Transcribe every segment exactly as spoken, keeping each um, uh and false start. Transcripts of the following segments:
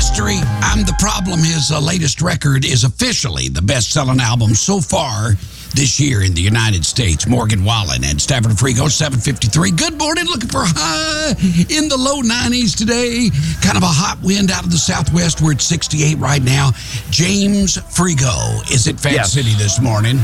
history. I'm the Problem. His uh, latest record is officially the best-selling album so far this year in the United States. Morgan Wallen and Stafford and Frigo, seven fifty-three. Good morning. Looking for a high in the low nineties today. Kind of a hot wind out of the southwest. We're at sixty-eight right now. James Frigo is at Fat yes. City this morning.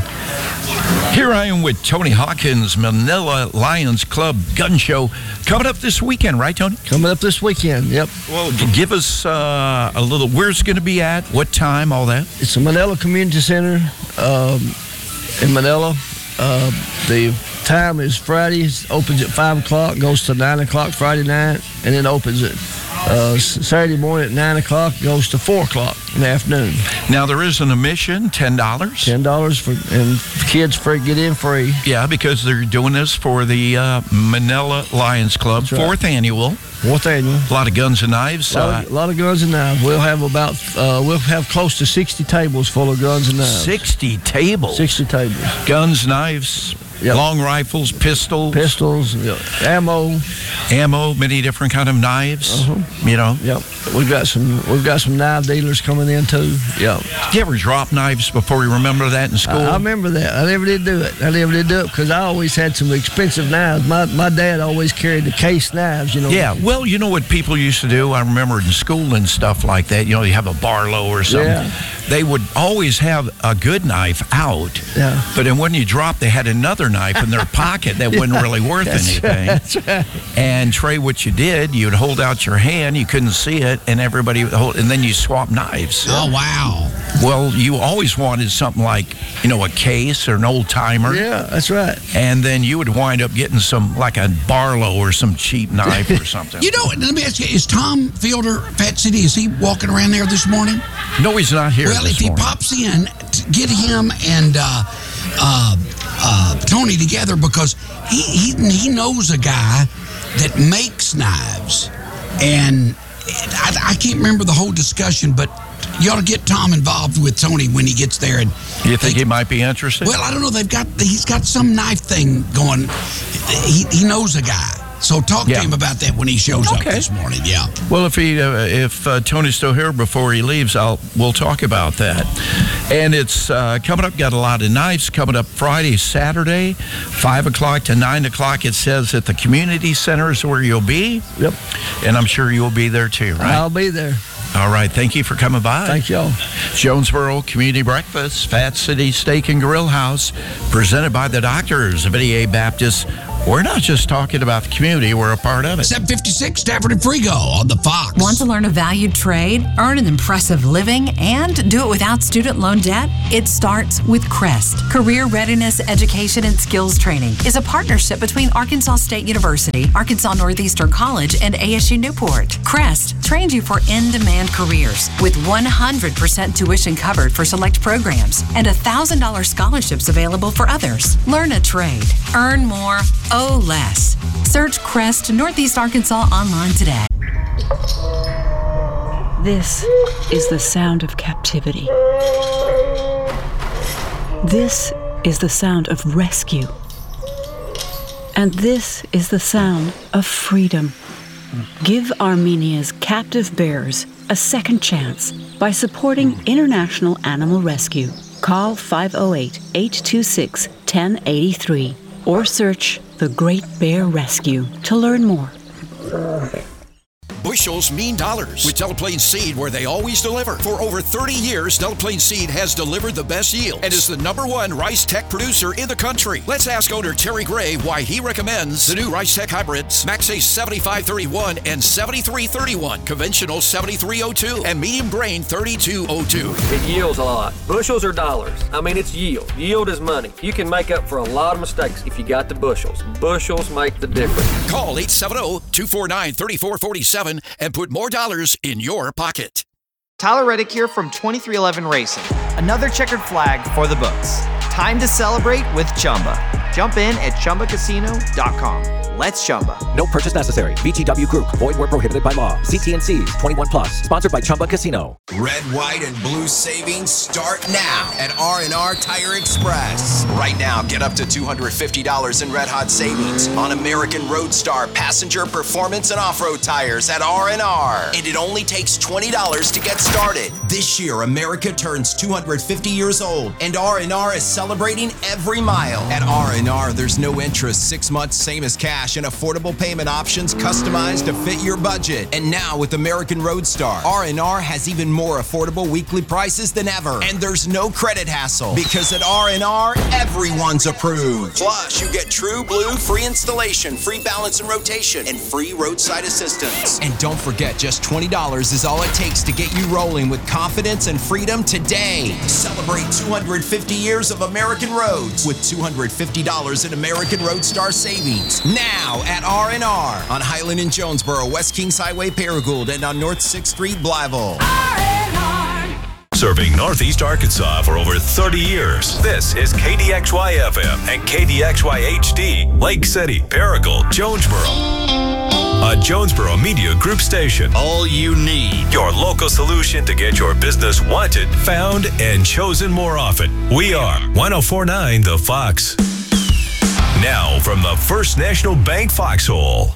Here I am with Tony Hawkins, Manila Lions Club Gun Show. Coming up this weekend, right, Tony? Coming up this weekend, yep. Well, give us uh, a little, where's it going to be at, what time, all that? It's the Manila Community Center um, in Manila. Uh, the time is Friday. It opens at five o'clock, goes to nine o'clock Friday night, and then opens at uh, Saturday morning at nine o'clock, goes to four o'clock in the afternoon. Now, there is an admission, ten dollars. ten dollars, for, and kids free, get in free. Yeah, because they're doing this for the uh, Manila Lions Club, That's right. fourth annual. Fourth annual. A lot of guns and knives. A lot, of, uh, a lot of guns and knives. We'll have about, uh, we'll have close to sixty tables full of guns and knives. sixty tables. sixty tables. Guns, knives, yep. long rifles, pistols. Pistols, yep. ammo. Ammo, many different kind of knives, uh-huh. you know. Yep. We've got some We've got some knife dealers coming in, too. Yep. Did you ever drop knives before? You remember that in school? I, I remember that. I never did do it. I never did do it because I always had some expensive knives. My my dad always carried the case knives, you know. Yeah, well, you know what people used to do? I remember in school and stuff like that, you know, you have a Barlow or something. Yeah. They would always have a good knife out, yeah. but then when you dropped, they had another knife in their pocket that yeah, wasn't really worth that's anything. Right, that's right. And Trey, what you did, you'd hold out your hand, you couldn't see it, and everybody would hold, and then you swap knives. Oh, wow. Well, you always wanted something like, you know, a case or an old timer. Yeah, that's right. And then you would wind up getting some, like a Barlow or some cheap knife or something. You know, let me ask you, is Tom Fielder, Fat City, is he walking around there this morning? No, he's not here. Well, this if he morning. pops in, t- get him and uh, uh, uh, Tony together because he, he he knows a guy that makes knives. And I, I can't remember the whole discussion, but you ought to get Tom involved with Tony when he gets there. And you think they, he might be interested? Well, I don't know. They've got he's got some knife thing going. He he knows a guy. So talk yeah. to him about that when he shows okay. up this morning. Yeah. Well, if he uh, if uh, Tony's still here before he leaves, I'll we'll talk about that. And it's uh, coming up. Got a lot of knives coming up Friday, Saturday, five o'clock to nine o'clock. It says at the community center is where you'll be. Yep. And I'm sure you'll be there too, right? I'll be there. All right. Thank you for coming by. Thank y'all. Jonesboro Community Breakfast, Fat City Steak and Grill House, presented by the Doctors of V A Baptist. We're not just talking about the community, we're a part of it. seven fifty-six, Stafford and Frigo on the Fox. Want to learn a valued trade, earn an impressive living, and do it without student loan debt? It starts with Crest. Career Readiness Education and Skills Training is a partnership between Arkansas State University, Arkansas Northeastern College, and A S U Newport. Crest trains you for in-demand careers with one hundred percent tuition covered for select programs and one thousand dollars scholarships available for others. Learn a trade. Earn more. Oh, less. Search Crest Northeast Arkansas online today. This is the sound of captivity. This is the sound of rescue. And this is the sound of freedom. Give Armenia's captive bears a second chance by supporting International Animal Rescue. Call five oh eight, eight two six, one oh eight three or search The Great Bear Rescue to learn more. Bushels mean dollars with Delaplane Seed, where they always deliver. For over thirty years, Delaplane Seed has delivered the best yield and is the number one rice tech producer in the country. Let's ask owner Terry Gray why he recommends the new rice tech hybrids, Max A seventy-five thirty-one and seventy-three thirty-one, conventional seventy-three oh two, and medium grain thirty-two oh two. It yields a lot. Bushels are dollars. I mean, it's yield. Yield is money. You can make up for a lot of mistakes if you got the bushels. Bushels make the difference. Call eight seven zero, two four nine, three four four seven and put more dollars in your pocket. Tyler Reddick here from twenty-three eleven Racing. Another checkered flag for the books. Time to celebrate with Chumba. Jump in at chumba casino dot com. Let's Chumba. No purchase necessary. V G W Group. Void where prohibited by law. See T and C's. twenty-one plus. Sponsored by Chumba Casino. Red, white, and blue savings start now at R and R Tire Express. Right now, get up to two hundred fifty dollars in red hot savings on American Roadstar passenger performance and off-road tires at R and R. And it only takes twenty dollars to get started. This year, America turns two hundred fifty years old, and R and R is celebrating every mile. At R and R, there's no interest, six months, same as cash, and affordable payment options customized to fit your budget. And now with American Roadstar, R and R has even more affordable weekly prices than ever. And there's no credit hassle, because at R and R, everyone's approved. Plus, you get True Blue free installation, free balance and rotation, and free roadside assistance. And don't forget, just twenty dollars is all it takes to get you rolling with confidence and freedom today. Celebrate two hundred fifty years of American roads with two hundred fifty dollars in American Roadstar savings. Now at R and R on Highland and Jonesboro, West Kings Highway, Paragould, and on North sixth Street, Blytheville. Serving Northeast Arkansas for over thirty years. This is K D X Y F M and K D X Y H D, Lake City, Paragould, Jonesboro. A Jonesboro Media Group station. All you need. Your local solution to get your business wanted, found, and chosen more often. We are one oh four point nine The Fox. Now from the First National Bank Foxhole.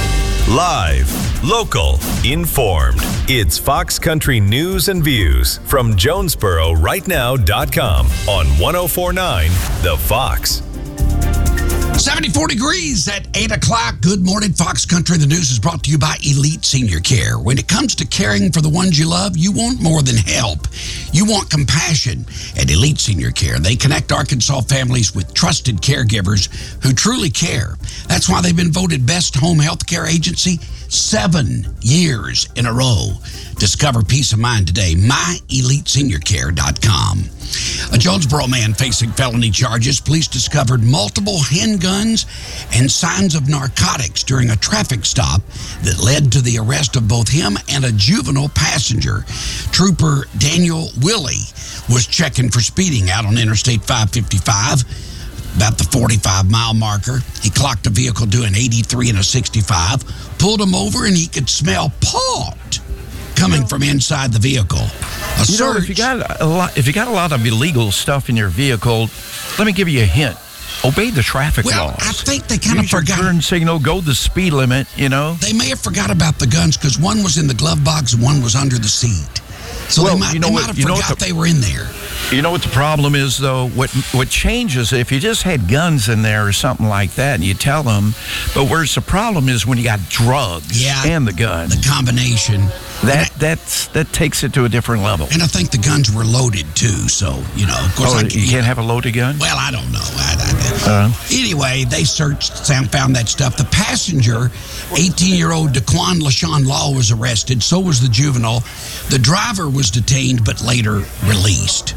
Live, local, informed. It's Fox Country News and Views from Jonesboro Right Now dot com on one oh four point nine The Fox. seventy-four degrees at eight o'clock. Good morning, Fox Country. The news is brought to you by Elite Senior Care. When it comes to caring for the ones you love, you want more than help. You want compassion. At Elite Senior Care, they connect Arkansas families with trusted caregivers who truly care. That's why they've been voted Best Home Health Care Agency seven years in a row. Discover peace of mind today. my elite senior care dot com. A Jonesboro man facing felony charges. Police discovered multiple handguns and signs of narcotics during a traffic stop that led to the arrest of both him and a juvenile passenger. Trooper Daniel Willie was checking for speeding out on Interstate five fifty-five. About the forty-five mile marker. He clocked a vehicle doing eighty-three and a sixty-five, pulled him over, and he could smell pot coming from inside the vehicle. A you know, if you got a lot, if you got a lot of illegal stuff in your vehicle, let me give you a hint. Obey the traffic well, laws. I think they kind of Use your forgot. turn signal, go the speed limit, you know. They may have forgot about the guns because one was in the glove box and one was under the seat. So well, they might, you know they what, might have you know forgot what the, they were in there. You know what the problem is, though? What what changes, if you just had guns in there or something like that, and you tell them, but where's the problem is when you got drugs yeah, and the gun. The combination. That that's that takes it to a different level. And I think the guns were loaded, too, so, you know. Of course, oh, I you can't have a loaded gun? Well, I don't know. I, I, uh, anyway, they searched, found that stuff. The passenger, eighteen-year-old Daquan LaShawn Law, was arrested. So was the juvenile. The driver was detained but later released.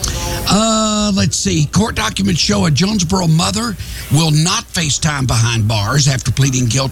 Uh, let's see. Court documents show a Jonesboro mother will not face time behind bars after pleading guilty